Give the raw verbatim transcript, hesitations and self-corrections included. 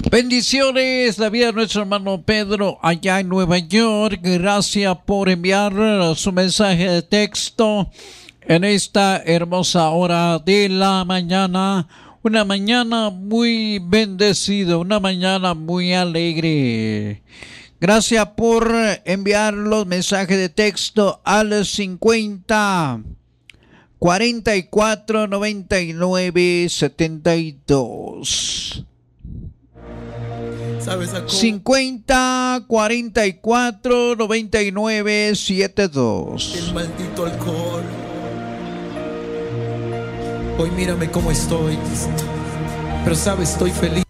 Bendiciones, la vida de nuestro hermano Pedro allá en Nueva York. Gracias por enviar su mensaje de texto en esta hermosa hora de la mañana. Una mañana muy bendecida, una mañana muy alegre. Gracias por enviar los mensajes de texto al cincuenta cuarenta y cuatro noventa y nueve setenta y dos. cincuenta cuarenta y cuatro noventa y nueve setenta y dos. El maldito alcohol. Hoy mírame cómo estoy, pero sabes, estoy feliz.